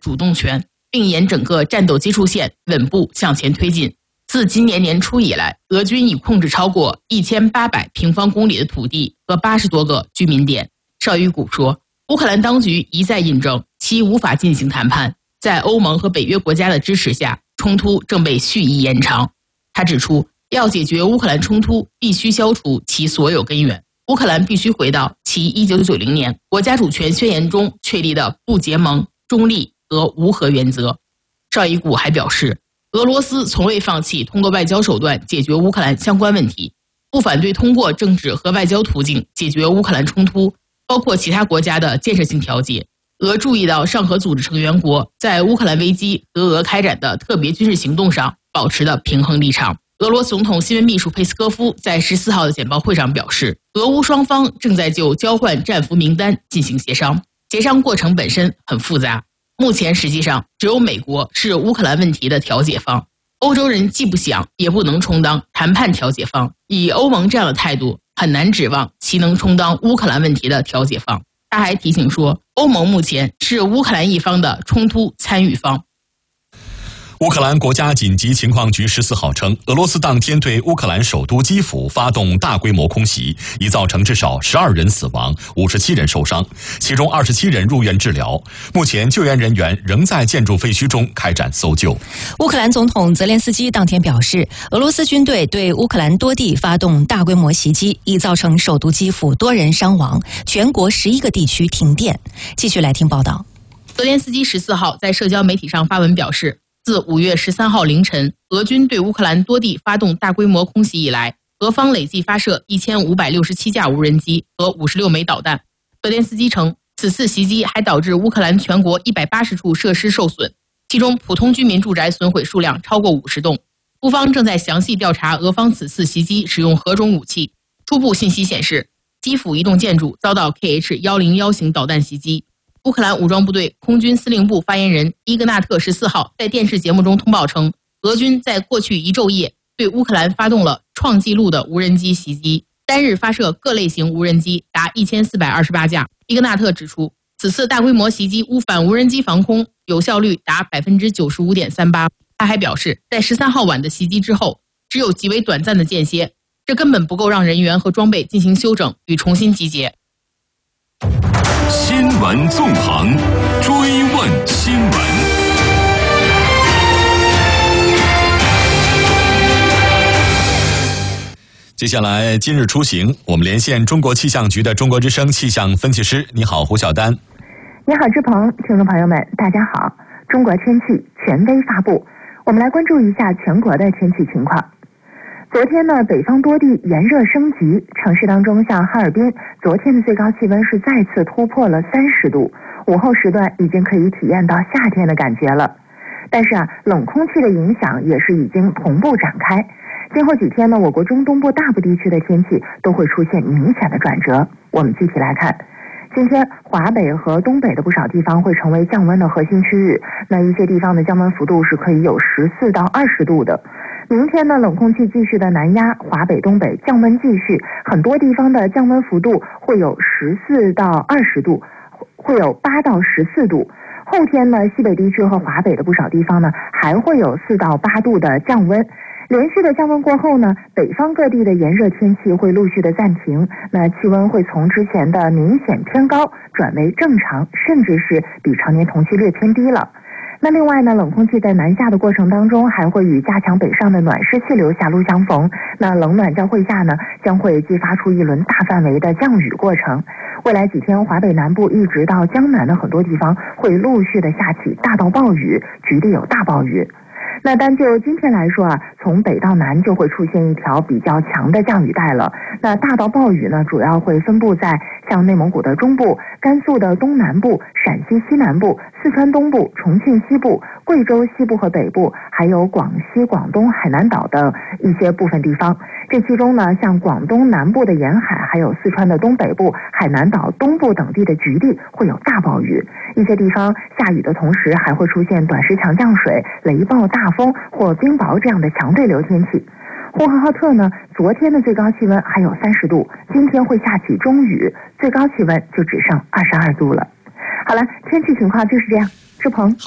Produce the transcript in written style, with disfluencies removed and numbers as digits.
主动权，并沿整个战斗接触线稳步向前推进。自今年年初以来，俄军已控制超过1800平方公里的土地和80多个居民点。绍伊古说，乌克兰当局一再印证其无法进行谈判，在欧盟和北约国家的支持下，冲突正被蓄意延长。他指出，要解决乌克兰冲突，必须消除其所有根源。乌克兰必须回到其1990年国家主权宣言中确立的不结盟、中立和无核原则。绍伊古还表示，俄罗斯从未放弃通过外交手段解决乌克兰相关问题，不反对通过政治和外交途径解决乌克兰冲突，包括其他国家的建设性调解。俄注意到上合组织成员国在乌克兰危机和俄开展的特别军事行动上保持的平衡立场。俄罗斯总统新闻秘书佩斯科夫在14号的简报会上表示，俄乌双方正在就交换战俘名单进行协商，协商过程本身很复杂。目前实际上只有美国是乌克兰问题的调解方，欧洲人既不想也不能充当谈判调解方，以欧盟这样的态度，很难指望其能充当乌克兰问题的调解方。他还提醒说，欧盟目前是乌克兰一方的冲突参与方。 乌克兰国家紧急情况局14号称，俄罗斯当天对乌克兰首都基辅发动大规模空袭，已造成至少12人死亡，57人受伤，其中27人入院治疗。目前救援人员仍在建筑废墟中开展搜救。 乌克兰总统泽连斯基当天表示，俄罗斯军队对乌克兰多地发动大规模袭击，已造成首都基辅多人伤亡，全国11个地区停电。继续来听报道。 泽连斯基14号在社交媒体上发文表示，自5月13号凌晨，俄军对乌克兰多地发动大规模空袭以来，俄方累计发射1567架无人机和56枚导弹。泽连斯基称，此次袭击还导致乌克兰全国180处设施受损，其中普通居民住宅损毁数量超过50栋。乌方正在详细调查俄方此次袭击使用何种武器。初步信息显示，基辅一栋建筑遭到 KH-101型导弹袭击。乌克兰武装部队空军司令部发言人伊格纳特14号在电视节目中通报称，俄军在过去一昼夜对乌克兰发动了创纪录的无人机袭击，单日发射各类型无人机达1428架。伊格纳特指出，此次大规模袭击反无人机防空有效率达 95.38%。他还表示，在13号晚的袭击之后，只有极为短暂的间歇，这根本不够让人员和装备进行休整与重新集结。 新闻纵横，追问新闻。 接下来今日出行，我们连线中国气象局的中国之声气象分析师。你好，胡晓丹。 你好，志鹏，听众朋友们，大家好。中国天气权威发布，我们来关注一下全国的天气情况。昨天呢，北方多地炎热升级，城市当中像哈尔滨，昨天的最高气温是再次突破了30度，午后时段已经可以体验到夏天的感觉了。但是冷空气的影响也是已经同步展开。今后几天呢，我国中东部大部地区的天气都会出现明显的转折。我们具体来看，今天华北和东北的不少地方会成为降温的核心区域，那一些地方的降温幅度是可以有14到20度的。明天呢，冷空气继续的南压，华北、东北降温继续，很多地方的降温幅度会有14到20度，会有8到14度。后天呢，西北地区和华北的不少地方呢，还会有4到8度的降温。连续的降温过后呢，北方各地的炎热天气会陆续的暂停，那气温会从之前的明显偏高转为正常，甚至是比常年同期略偏低了。那另外呢，冷空气在南下的过程当中，还会与加强北上的暖湿气流狭路相逢。那冷暖交汇下呢，将会激发出一轮大范围的降雨过程。未来几天，华北南部一直到江南的很多地方会陆续的下起大到暴雨，局地有大暴雨。那单就今天来说从北到南就会出现一条比较强的降雨带了。那大到暴雨呢，主要会分布在像内蒙古的中部、甘肃的东南部、陕西西南部、四川东部、重庆西部、贵州西部和北部，还有广西、广东、海南岛等一些部分地方。这其中呢，像广东南部的沿海，还有四川的东北部、海南岛东部等地的局地会有大暴雨。一些地方下雨的同时，还会出现短时强降水、雷暴大风或冰雹这样的强对流天气。呼和浩特呢，昨天的最高气温还有30度，今天会下起中雨，最高气温就只剩22度了。好了，天气情况就是这样。志鹏。